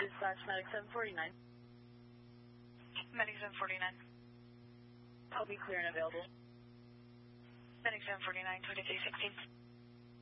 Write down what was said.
Dispatch Medic 749. Medic 749. I'll be clear and available. Medic 749, 2316.